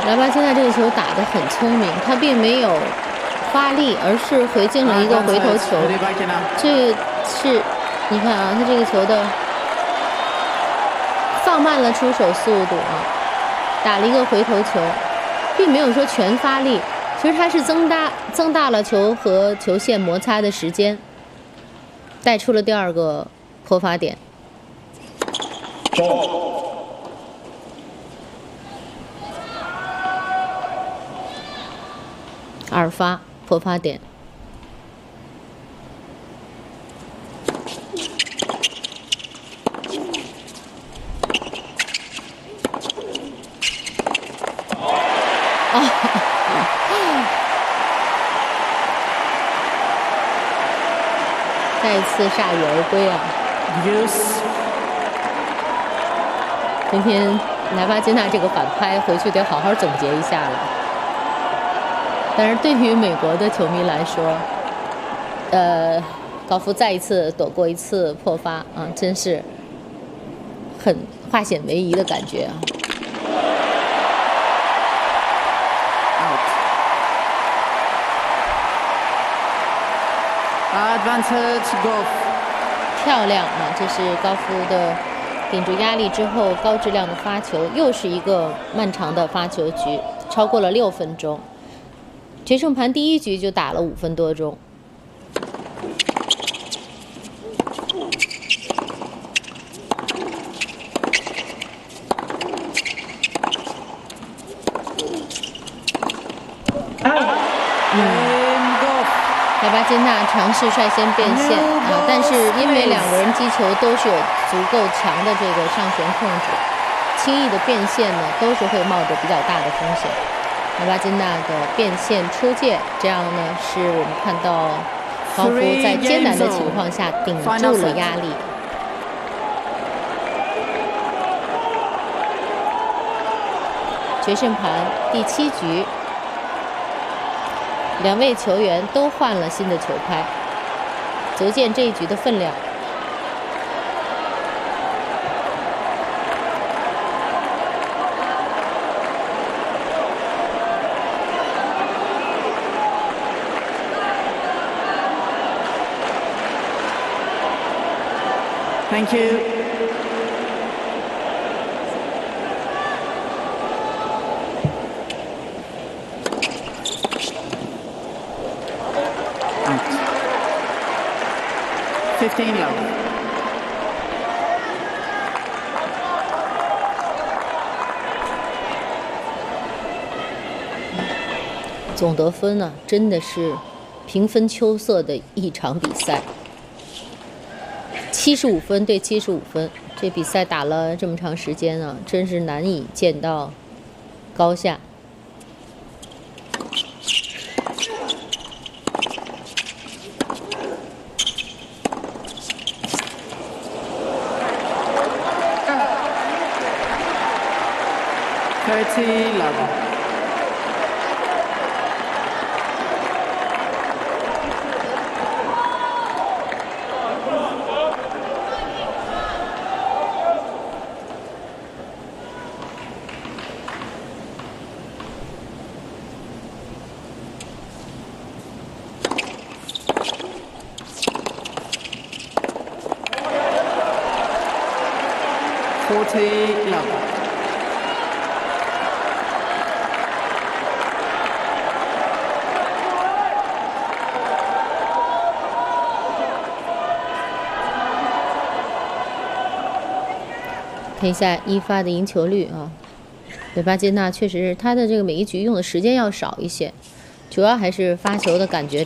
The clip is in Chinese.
莱巴金娜这个球打得很聪明，他并没有发力，而是回敬了一个回头球。这是你看啊，他这个球的放慢了出手速度啊，打了一个回头球，并没有说全发力。其实他是增大了球和球线摩擦的时间，带出了第二个破发点。2发破发点。再一次铩羽而归啊！今天莱巴金娜这个反拍回去得好好总结一下了。但是对于美国的球迷来说，高夫再一次躲过一次破发啊，真是很化险为夷的感觉啊！漂亮啊！这是高夫的顶住压力之后高质量的发球，又是一个漫长的发球局，超过了6分钟。决胜盘第1局就打了5分多钟。莱巴金娜尝试率先变线啊，但是因为2个人击球都是有足够强的这个上旋控制，轻易的变线呢都是会冒着比较大的风险。莱巴金娜的变线出界，这样呢是我们看到高夫在艰难的情况下顶住了压力。决胜盘第7局。2位球员都换了新的球拍，足见这一局的分量。 Thank you. Out. 15 love. 总得分呢，真的是平分秋色的一场比赛。75分对75分，这比赛打了这么长时间啊，真是难以见到高下。 30 love. 40 love. 看一下一发的赢球率啊，莱巴金娜确实是他的这个每一局用的时间要少一些，主要还是发球的感觉